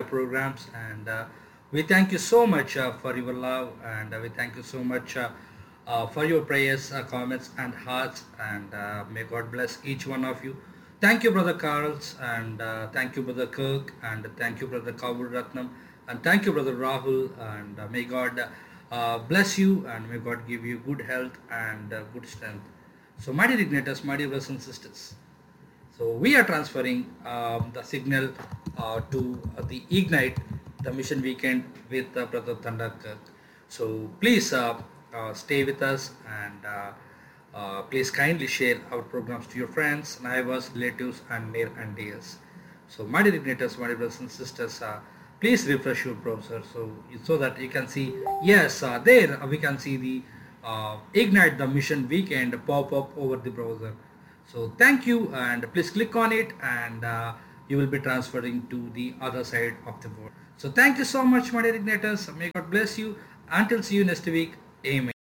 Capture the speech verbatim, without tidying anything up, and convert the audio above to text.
programs, and uh, we thank you so much uh, for your love, and uh, we thank you so much uh, uh, for your prayers, uh, comments, and hearts, and uh, may God bless each one of you. Thank you, Brother Carls, and uh, thank you, Brother Kirk, and thank you, Brother Kavur Ratnam, and thank you, Brother Rahul, and uh, may God uh, bless you, and may God give you good health and uh, good strength. So, my dear igniters, my dear brothers and sisters, so we are transferring um, the signal uh, to uh, the Ignite, the mission weekend with uh, Brother Tandakar. So please uh, uh, stay with us, and uh, uh, please kindly share our programs to your friends, neighbors, relatives, and near and dears. So my dear igniters, my dear brothers and sisters, uh, please refresh your browser so so that you can see. Yes, uh, there uh, we can see the uh, Ignite the mission weekend pop up over the browser. So thank you, and please click on it, and uh, you will be transferring to the other side of the world. So thank you so much, my dear igniters. May God bless you. Until see you next week. Amen.